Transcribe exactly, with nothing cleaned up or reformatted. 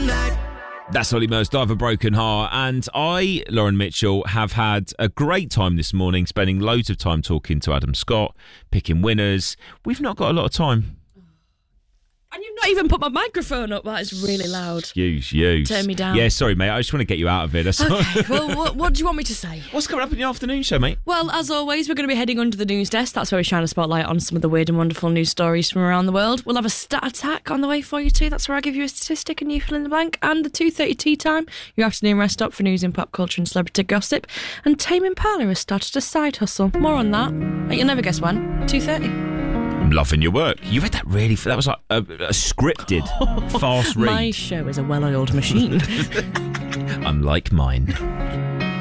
night. That's Ollie Murs, Die of a Broken Heart. And I, Lauren Mitchell, have had a great time this morning, spending loads of time talking to Adam Scott, picking winners. We've not got a lot of time. And you've not even put my microphone up. That is really loud. Excuse you. Turn me down. Yeah, sorry, mate. I just want to get you out of it. That's Okay, well, what, what do you want me to say? What's coming up in the afternoon show, mate? Well, as always, we're going to be heading under the news desk. That's where we shine a spotlight on some of the weird and wonderful news stories from around the world. We'll have a stat attack on the way for you too. That's where I give you a statistic and you fill in the blank. And the two thirty tea time, your afternoon rest stop for news in pop culture and celebrity gossip. And Tame Impala has started a side hustle. More on that. You'll never guess when. two thirty. I'm loving your work. You read that really... That was like a, a scripted, fast read. My show is a well-oiled machine. Unlike mine.